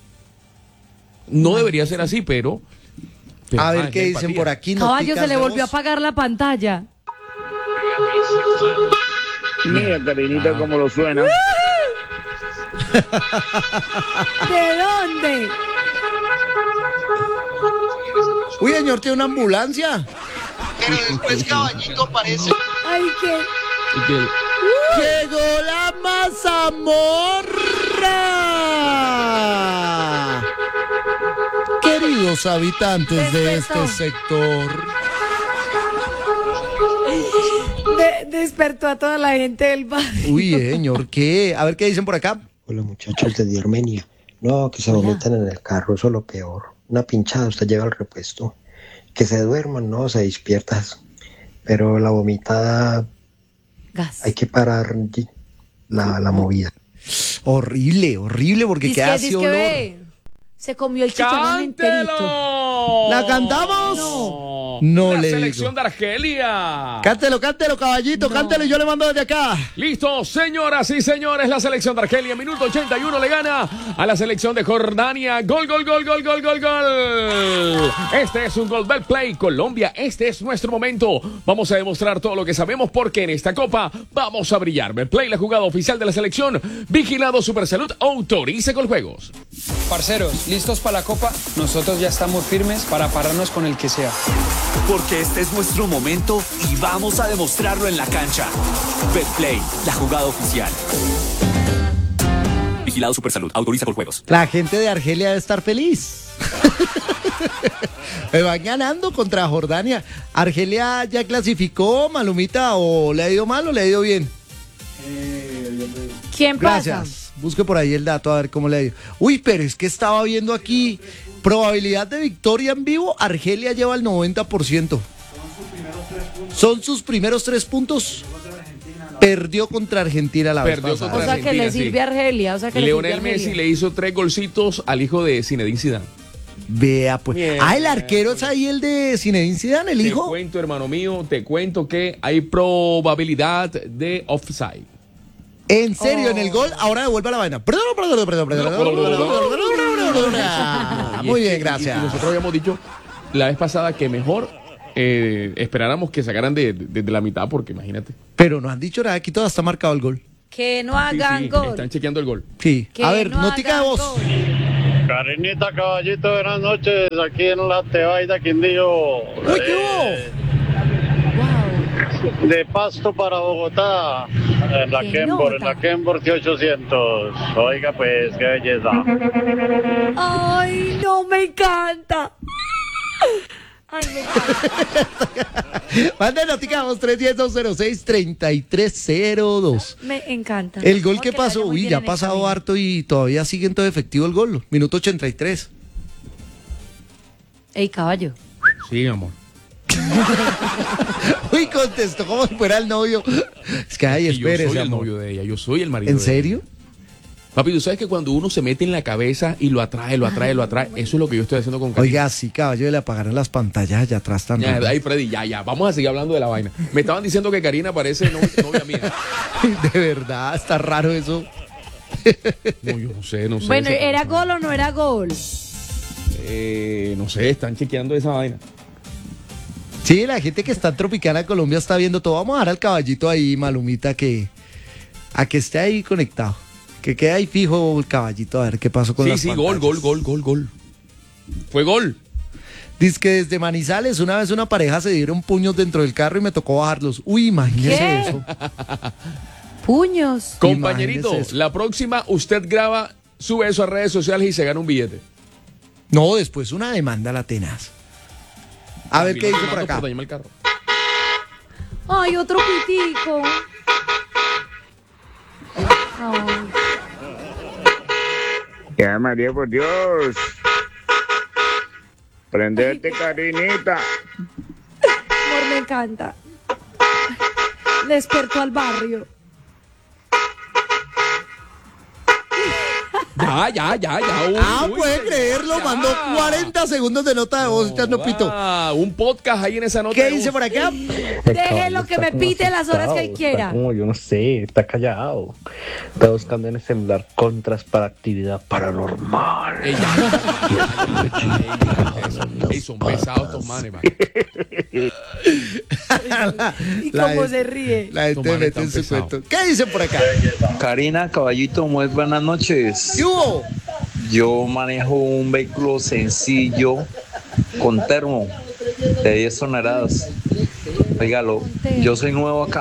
No debería ser así, pero a ver qué dicen por aquí. Caballo, se le volvió a apagar la pantalla. Mira, Karinita, cómo lo suena. ¿De dónde? Uy, señor, tiene una ambulancia. Pero después Caballito aparece. Ay, qué. Llegó la mazamorra. Queridos habitantes de este sector. Despertó a toda la gente del barrio. Uy, señor, ¿qué? A ver qué dicen por acá. Hola, muchachos de Armenia. No, que se vomitan en el carro, eso es lo peor. Una pinchada, usted lleva el repuesto. Que se duerman, no, se despiertas. Pero la vomitada, hay que parar la movida. Horrible, porque queda así olor. Se comió el chicharrón enterito. ¿La cantamos? No la le selección digo. de Argelia. Cántelo, Caballito, cántelo y yo le mando desde acá. Listo, señoras y señores, la selección de Argelia, minuto 81 le gana a la selección de Jordania. Gol. Este es un gol del Play Colombia, este es nuestro momento. Vamos a demostrar todo lo que sabemos porque en esta copa vamos a brillar. Betplay, la jugada oficial de la selección. Vigilado Supersalud, autoriza con juegos. Parceros, ¿listos para la copa? Nosotros ya estamos firmes para pararnos con el que sea. Porque este es nuestro momento y vamos a demostrarlo en la cancha. Betplay, la jugada oficial. Vigilado Supersalud, autoriza con juegos. La gente de Argelia debe estar feliz. Me van ganando contra Jordania. ¿Argelia ya clasificó, Malumita, o le ha ido mal o le ha ido bien? ¿Quién pasa? Gracias. Busque por ahí el dato a ver cómo le ha ido. Uy, pero es que estaba viendo aquí probabilidad de victoria en vivo. Argelia lleva el 90%. Son sus primeros 3 puntos. Perdió contra Argentina la vez pasada. O sea que le sirve a Argelia. Leonel Messi le hizo 3 golcitos al hijo de Zinedine Zidane. Vea pues. Bien. El arquero es ahí el de Zinedine Zidane, el hijo. Te cuento, hermano mío, que hay probabilidad de offside. ¿En serio? ¿En el gol? Ahora devuelve la vaina. Perdón. Muy bien, gracias. Y nosotros habíamos dicho la vez pasada que mejor esperáramos que sacaran de la mitad, porque imagínate. Pero no han dicho nada, aquí todo está marcado el gol. Que no hagan gol. Están chequeando el gol. Sí. Que A ver, no notica de voz. Karinita, Caballito, buenas noches, aquí en la Tebaida, Quindío. ¡Uy, qué hubo! De Pasto para Bogotá, en la Kenworth 800. Oiga, pues, qué belleza. Ay, no, me encanta. Ay, me encanta. Manda notica voz 310-206-3302. Me encanta. El gol que pasó, uy, ya ha pasado harto y todavía sigue en todo efectivo el gol. Minuto 83. Ey, caballo. Sí, mi amor. Uy, contestó como si fuera el novio. Es que, ay, espérese, yo soy el amor. novio de ella, yo soy el marido ¿En de serio? ella. Papi, tú sabes que cuando uno se mete en la cabeza y lo atrae, eso es lo que yo estoy haciendo con Karina. Oiga, sí, caballo, le apagaron las pantallas allá atrás también. Ya, ahí, Freddy, ya, vamos a seguir hablando de la vaina. Me estaban diciendo que Karina parece novia mía. De verdad, está raro eso. No, yo no sé. Bueno, ¿era gol o no era gol? No sé, están chequeando esa vaina. Sí, la gente que está en Tropicana Colombia está viendo todo. Vamos a dar al caballito ahí, Malumita, a que esté ahí conectado. Que quede ahí fijo el caballito a ver qué pasó con las pantallas. Gol. Fue gol. Dice que desde Manizales una vez una pareja se dieron puños dentro del carro y me tocó bajarlos. Uy, imagínese ¿Qué? eso. Puños. Compañerito, Imagínese eso. la próxima usted graba, sube eso a redes sociales y se gana un billete. No, después una demanda a la tenaz. A ver qué dice por acá. dañarme el carro. Ay, otro pitico. Ay. Ya, María, por Dios. Prendete, Karinita. Amor, me encanta. Despertó al barrio. Ya. Puede creerlo, mandó 40 segundos de nota de voz, echando pito. Un podcast ahí en esa nota. ¿Qué dice por acá? Déjelo que me pite las horas que él quiera. Como yo no sé, está callado. Está buscando en el celular contras para actividad paranormal. Ey, son pesados estos manes, man. ¿Y cómo se ríe? La gente mete en su cuento. ¿Qué dicen por acá? Karina, caballito, muy buenas noches. ¿Qué hubo? Yo manejo un vehículo sencillo con termo de 10 toneladas. Oígalo, yo soy nuevo acá.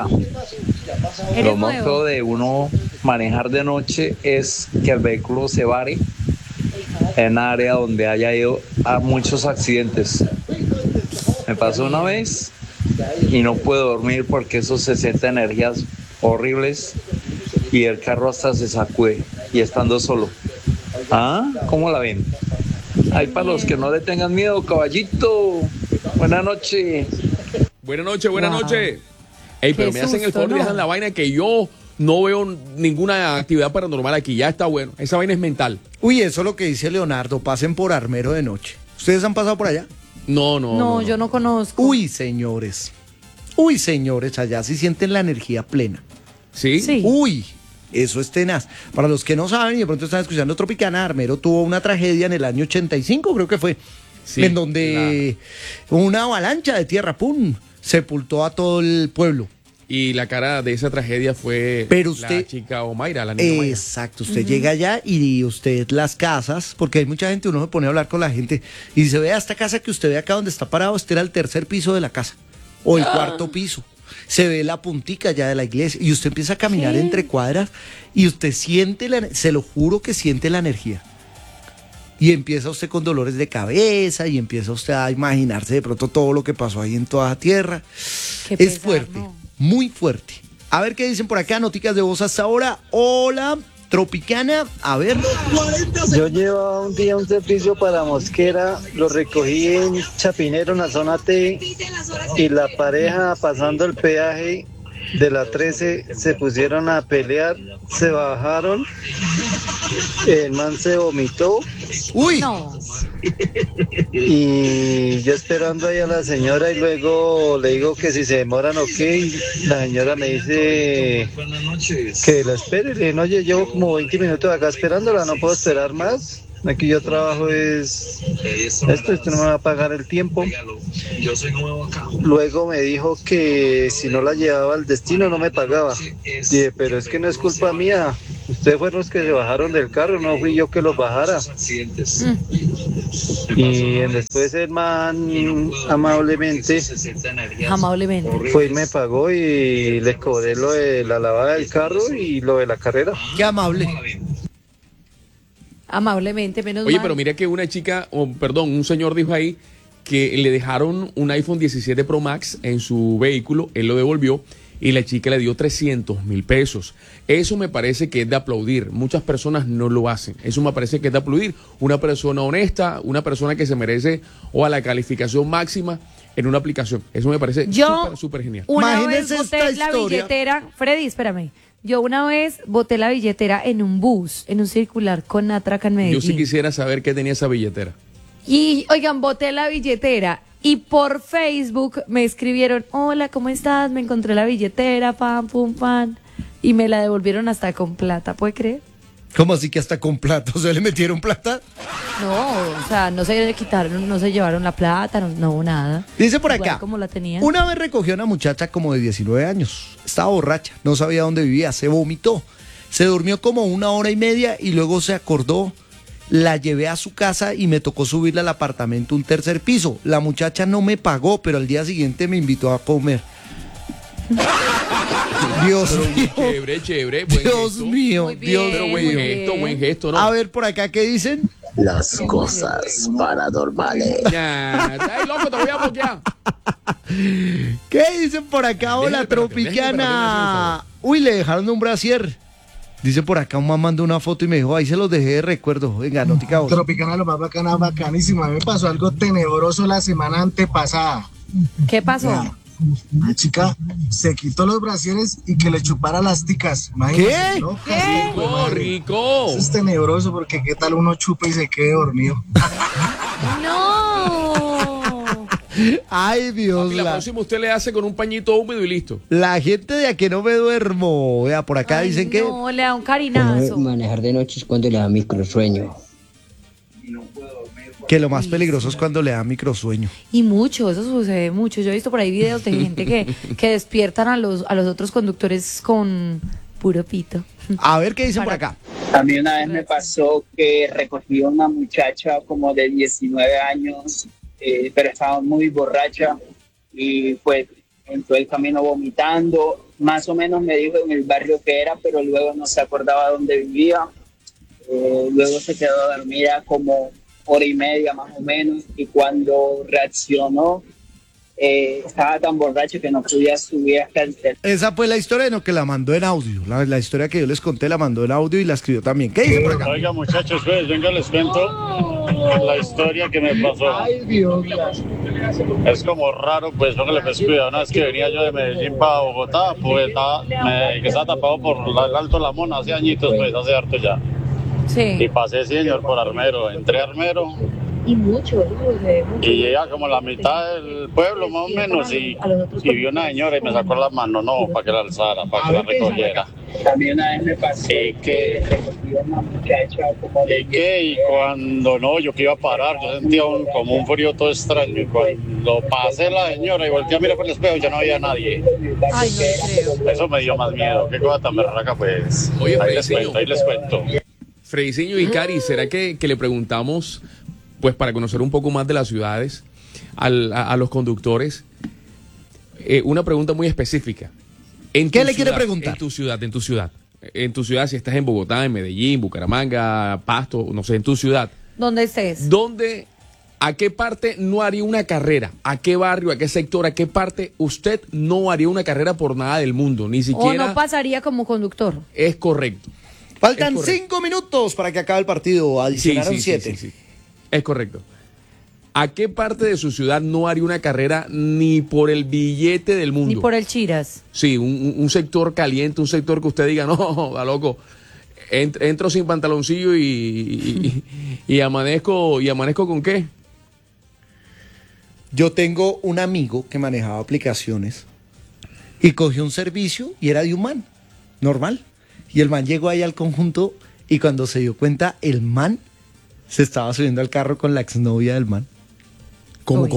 Lo más feo de uno manejar de noche es que el vehículo se vare en un área donde haya ido a muchos accidentes. Me pasó una vez y no pude dormir porque eso se siente energías horribles y el carro hasta se sacude y estando solo. ¿Ah? ¿Cómo la ven? Ay, para los que no le tengan miedo, caballito. Buenas noches. Buenas noches. Ey, pero me hacen el favor y dejan la vaina que yo no veo ninguna actividad paranormal aquí. Ya está bueno. Esa vaina es mental. Uy, eso es lo que dice Leonardo. Pasen por Armero de noche. ¿Ustedes han pasado por allá? No, yo no conozco. Uy, señores, allá sí sienten la energía plena. ¿Sí? Uy, eso es tenaz. Para los que no saben y de pronto están escuchando Tropicana, Armero tuvo una tragedia en el año 85, creo que fue, en donde una avalancha de tierra, ¡pum!, sepultó a todo el pueblo. Y la cara de esa tragedia fue la chica Omaira, la niña Omaira. Exacto, usted llega allá y usted las casas, porque hay mucha gente, uno se pone a hablar con la gente y dice, vea esta casa que usted ve acá donde está parado, este era el tercer piso de la casa o el cuarto piso. Se ve la puntica ya de la iglesia y usted empieza a caminar entre cuadras y usted siente, se lo juro que siente la energía. Y empieza usted con dolores de cabeza y empieza usted a imaginarse de pronto todo lo que pasó ahí en toda la tierra. Es fuerte. Muy fuerte. A ver qué dicen por acá, noticas de voz hasta ahora. Hola, Tropicana, a ver. Yo llevaba un día un servicio para Mosquera, lo recogí en Chapinero, en la zona T, y la pareja pasando el peaje de la 13 se pusieron a pelear, se bajaron, el man se vomitó. ¡Uy! No. Y yo esperando ahí a la señora y luego le digo que si se demoran o qué, la señora me dice que la espere. Le dije, no, yo llevo como 20 minutos acá esperándola, no puedo esperar más. Aquí yo trabajo es esto, usted no me va a pagar el tiempo. Yo soy nuevo acá. Luego me dijo que si no la llevaba al destino no me pagaba. Dije, pero es que no es culpa mía. Ustedes fueron los que se bajaron del carro, no fui yo que los bajara. Y después el man amablemente fue y me pagó y les cobré lo de la lavada del carro y lo de la carrera. Qué amable. Amablemente, menos Oye, mal. pero mira que una chica, un señor dijo ahí que le dejaron un iPhone 17 Pro Max en su vehículo, él lo devolvió y la chica le dio 300,000 pesos. Eso me parece que es de aplaudir. Muchas personas no lo hacen. Eso me parece que es de aplaudir. Una persona honesta, una persona que se merece a la calificación máxima en una aplicación. Eso me parece súper genial. Una vez boté la billetera, Freddy, espérame. Yo una vez boté la billetera en un bus, en un circular con Atraca en Medellín. Yo sí quisiera saber qué tenía esa billetera. Y, oigan, boté la billetera y por Facebook me escribieron, hola, ¿cómo estás? Me encontré la billetera, pam, pum, pam. Y me la devolvieron hasta con plata, ¿puede creer? ¿Cómo así que hasta con plata? ¿O sea, le metieron plata? No, o sea, no se quitaron, no se llevaron la plata, no nada. Dice por Igual acá, como la tenían. una vez recogió a una muchacha como de 19 años. Estaba borracha, no sabía dónde vivía, se vomitó. Se durmió como 1 hora y media y luego se acordó. La llevé a su casa y me tocó subirla al apartamento un 3er piso. La muchacha no me pagó, pero al día siguiente me invitó a comer. Dios mío. Chévere. Dios mío, Dios mío. Buen gesto, ¿no? A ver, por acá, ¿qué dicen? Las cosas paranormales. Ay, loco, te voy a bloquear. ¿Qué dicen por acá? Hola, Tropicana. Uy, le dejaron un brasier. Dice por acá, un man mandó una foto y me dijo, ahí se los dejé de recuerdo. Venga, notica vos. Tropicana, lo más bacana, bacanísimo. A mí me pasó algo tenebroso la semana antepasada. ¿Qué pasó? Ya, una chica se quitó los brasieres y que le chupara las ticas. Imagínate, ¿Qué? ¿no? ¡Qué rico! Eso es tenebroso porque qué tal uno chupa y se quede dormido. ¡No! Ay, Dios. Papi, la próxima usted le hace con un pañito húmedo y listo. La gente de a que no me duermo. Vea, por acá dicen que... No, le da un carinazo. Manejar de noche es cuando le da microsueño. Que lo más peligroso es cuando le da microsueño. Y mucho, eso sucede mucho. Yo he visto por ahí videos de gente que despiertan a los otros conductores con puro pito. A ver qué dicen por acá. A mí una vez me pasó que recogí a una muchacha como de 19 años, pero estaba muy borracha y pues entró el camino vomitando. Más o menos me dijo en el barrio que era, pero luego no se acordaba dónde vivía. Luego se quedó dormida como 1 hora y media más o menos, y cuando reaccionó estaba tan borracho que no podía subir hasta el tercer. Esa fue la historia que la mandó en audio. La historia que yo les conté la mandó en audio y la escribió también. ¿Qué dice por acá? Oiga, muchachos, pues venga, les cuento la historia que me pasó. Ay, Dios. Es como raro, pues póngale pues cuidado. Una vez que venía yo de Medellín para Bogotá, pues que estaba tapado por el Alto La Mona hace añitos, pues hace harto ya. Sí. Y pasé, señor, por Armero. Entré a Armero. Y mucho. Y llegué a como la mitad del pueblo, más o menos, y vi una señora y me sacó la mano, no, para que la alzara, para que la recogiera. También una vez me pasó que recogí a una muchacha como de... Y cuando no, yo que iba a parar, yo sentía como un frío todo extraño. Y cuando pasé la señora y volteé a mirar por el espejo, ya no había nadie. Ay, no creo. Eso me dio más miedo. Qué cosa tan berraca, pues. Oye, ahí les cuento. Frediciño y Cari, ¿será que le preguntamos, pues para conocer un poco más de las ciudades, a los conductores, una pregunta muy específica? ¿Qué le quiere preguntar? En tu ciudad, si estás en Bogotá, en Medellín, Bucaramanga, Pasto, no sé, en tu ciudad. ¿Dónde estés? ¿A qué parte no haría una carrera? ¿A qué barrio, a qué sector, a qué parte usted no haría una carrera por nada del mundo? Ni siquiera... O no pasaría como conductor. Es correcto. Faltan 5 minutos para que acabe el partido. Adicionaron 7. Sí. Es correcto. ¿A qué parte de su ciudad no haría una carrera ni por el billete del mundo? Ni por el chiras. Sí, un sector caliente, un sector que usted diga, no, da loco, entro sin pantaloncillo y amanezco ¿con qué? Yo tengo un amigo que manejaba aplicaciones y cogió un servicio y era de un man, normal. Y el man llegó ahí al conjunto y cuando se dio cuenta, el man se estaba subiendo al carro con la exnovia del man. ¿Cómo?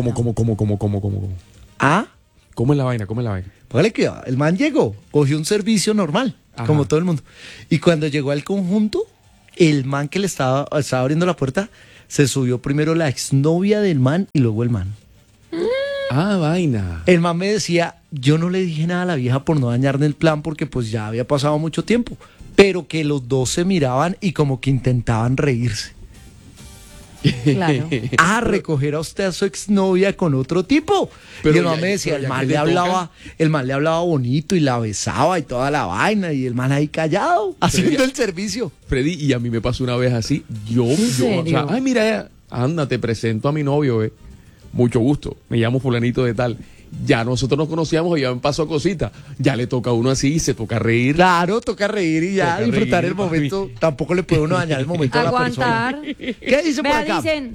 ¿Ah? ¿Cómo es la vaina? Póngale que el man llegó, cogió un servicio normal, como todo el mundo. Y cuando llegó al conjunto, el man que le estaba abriendo la puerta, se subió primero la exnovia del man y luego el man. Vaina. El man me decía, yo no le dije nada a la vieja por no dañarme el plan porque pues ya había pasado mucho tiempo, pero que los dos se miraban y como que intentaban reírse. Claro. Recoger a usted a su exnovia con otro tipo. Pero y el man me decía, el man le hablaba bonito y la besaba y toda la vaina, y el man ahí callado, haciendo el servicio. Freddy, y a mí me pasó una vez así, yo o sea, ay, mira, anda, te presento a mi novio, mucho gusto, me llamo fulanito de tal. Ya nosotros nos conocíamos y ya me pasó cosita. Ya le toca a uno así y se toca reír. Claro, toca reír y ya disfrutar el momento. Tampoco le puede uno dañar el momento a la persona. ¿Qué dicen por acá? Dicen,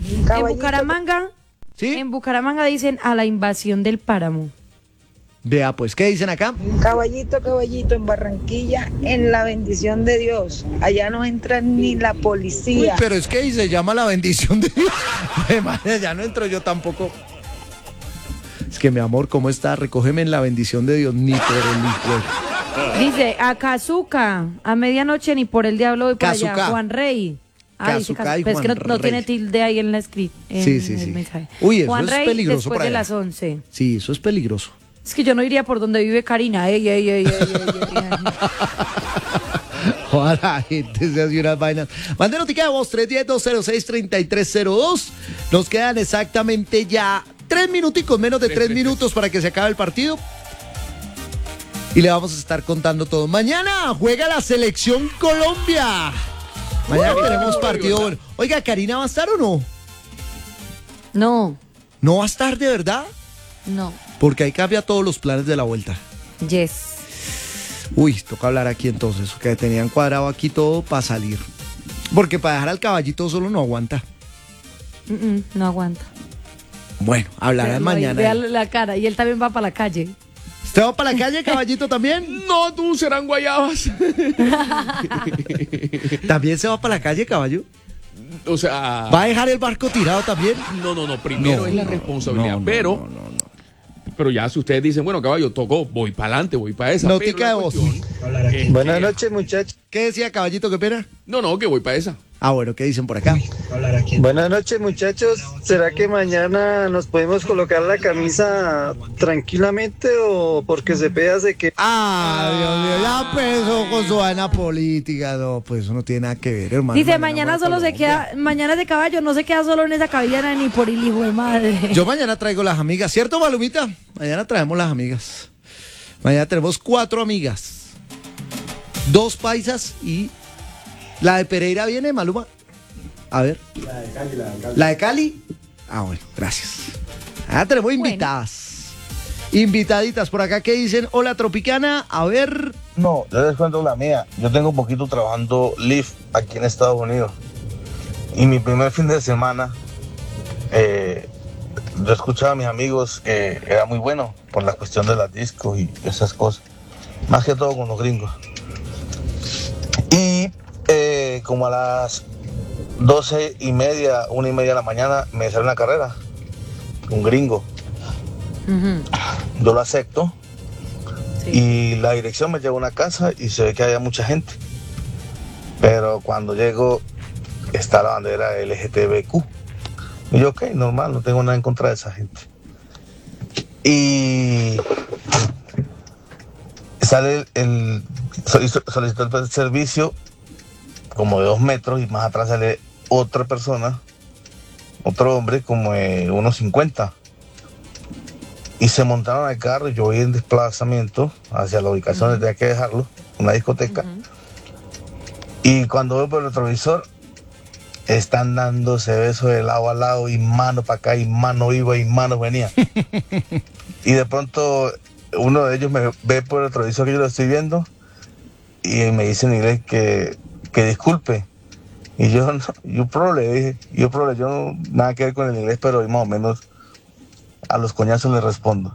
en Bucaramanga dicen a la invasión del páramo. Vea, pues, ¿qué dicen acá? Caballito, en Barranquilla, en la bendición de Dios. Allá no entra ni la policía. Uy, pero es que se llama la bendición de Dios. Ya no entro yo tampoco. Es que mi amor, ¿cómo está? Recógeme en la bendición de Dios, ni por el hijo. Dice, a Cazuca, a medianoche ni por el diablo voy para allá. Juan Rey. Cazuca y Juan Juan es que no tiene tilde ahí en la Sí. mensaje. Uy, eso Juan es Rey, peligroso después para de allá. las 11. Sí, eso es peligroso. Es que yo no iría por donde vive Karina. Ojalá la gente se hace unas vainas. Mande notica de voz 310-206-3302. Nos quedan exactamente ya 3 minuticos, menos de 3 minutos para que se acabe el partido. Y le vamos a estar contando todo. Mañana juega la selección Colombia. Mañana tenemos partido bueno. Oiga, ¿Karina va a estar o no? No. ¿No va a estar de verdad? No. Porque ahí cambia todos los planes de la vuelta. Yes. Uy, toca hablar aquí entonces, que tenían cuadrado aquí todo para salir. Porque para dejar al caballito solo no aguanta. No aguanta. Bueno, hablarán mañana. Véale la cara, y él también va para la calle. ¿Usted va para la calle, caballito, también? No, tú serán guayabas. ¿También se va para la calle, caballo? O sea... ¿Va a dejar el barco tirado también? No, primero es la responsabilidad, pero ya si ustedes dicen, bueno, caballo, tocó, voy para adelante, voy para esa. Notica de voz. Buenas noches, muchachos. ¿Qué decía, caballito, qué pena? No, que voy para esa. Ah, bueno, ¿qué dicen por acá? Buenas noches, muchachos. ¿Será que mañana nos podemos colocar la camisa tranquilamente o porque se hace que... Dios mío, ya empezó con su vaina política. No, pues eso no tiene nada que ver, hermano. Dice, mañana solo se queda, mañana ese caballo no se queda solo en esa cabellera ni por el hijo de madre. Yo mañana traigo las amigas, ¿cierto, Malumita? Mañana traemos las amigas. Mañana tenemos 4 amigas. 2 paisas y... ¿La de Pereira viene, Maluma? A ver. ¿La de Cali? Ah, bueno, gracias. Tenemos invitadas. Invitaditas por acá que dicen, hola Tropicana, a ver. No, yo les cuento la mía. Yo tengo un poquito trabajando Lyft aquí en Estados Unidos. Y mi primer fin de semana, yo escuchaba a mis amigos que era muy bueno por la cuestión de las discos y esas cosas. Más que todo con los gringos. Y como a las 12:30, 1:30 de la mañana me sale una carrera, un gringo. Yo lo acepto. Sí. Y la dirección me lleva a una casa y se ve que había mucha gente. Pero cuando llego está la bandera LGTBQ. Y yo, ok, normal, no tengo nada en contra de esa gente. Y sale solicitó el servicio como de 2 metros y más atrás sale otra persona, otro hombre como de 1.50. Y se montaron al carro y yo voy en desplazamiento hacia la ubicación donde tenía que dejarlo, una discoteca. Y cuando veo por el retrovisor, están dándose besos de lado a lado y mano para acá y mano iba y mano venía. Y de pronto uno de ellos me ve por el retrovisor que yo lo estoy viendo y me dice en inglés que disculpe. Y yo, no, yo no, nada que ver con el inglés, pero más o menos a los coñazos le respondo.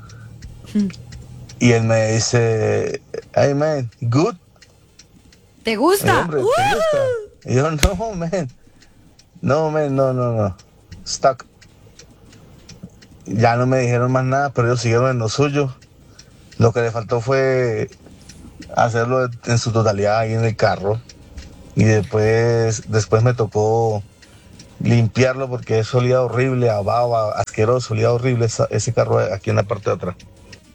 Y él me dice, hey man, good. ¿Te gusta? Hombre, ¿te gusta? Y yo, no man, No. Stuck. Ya no me dijeron más nada, pero ellos siguieron en lo suyo. Lo que le faltó fue hacerlo en su totalidad ahí en el carro. Y después me tocó limpiarlo porque eso olía horrible, a baba, asqueroso, olía horrible ese carro aquí en la parte de atrás.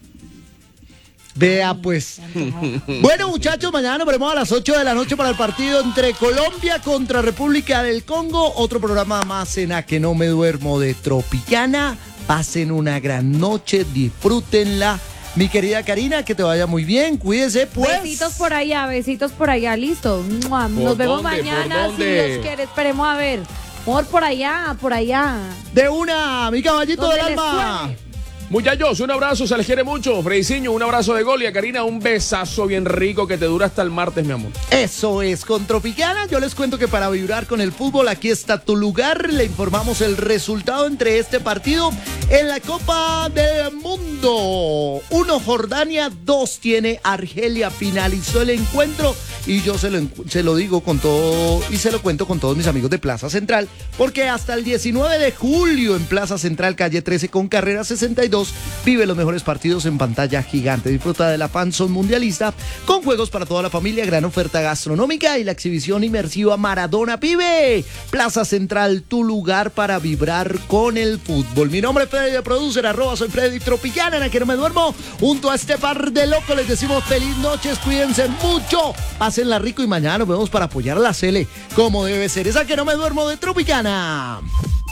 Vea pues. Bueno, muchachos, mañana nos veremos a las 8 de la noche para el partido entre Colombia contra República del Congo. Otro programa más en A Que No Me Duermo de Tropicana. Pasen una gran noche, disfrútenla. Mi querida Karina, que te vaya muy bien, cuídese pues. Besitos por allá, listo. Nos vemos mañana, si Dios quiere, esperemos a ver. Amor, por allá. De una, mi caballito del alma. Muchachos, un abrazo, se les quiere mucho. Frediciño, un abrazo de gol y a Karina, un besazo bien rico que te dura hasta el martes, mi amor. Eso es, con Tropicana yo les cuento que para vibrar con el fútbol aquí está tu lugar. Le informamos el resultado entre este partido en la Copa del Mundo. 1 Jordania, 2 tiene Argelia. Finalizó el encuentro y yo se lo digo con todo y se lo cuento con todos mis amigos de Plaza Central, porque hasta el 19 de julio en Plaza Central, calle 13 con carrera 62, vive los mejores partidos en pantalla gigante. Disfruta de la FanZone mundialista con juegos para toda la familia, gran oferta gastronómica y la exhibición inmersiva Maradona Pibe. Plaza Central, tu lugar para vibrar con el fútbol. Mi nombre es Freddy de Producer, @soy Freddy Tropicana, en A Que No Me Duermo. Junto a este par de locos les decimos feliz noches, cuídense mucho, pásenla rico y mañana nos vemos para apoyar a la Cele como debe ser. Es A Que No Me Duermo de Tropicana.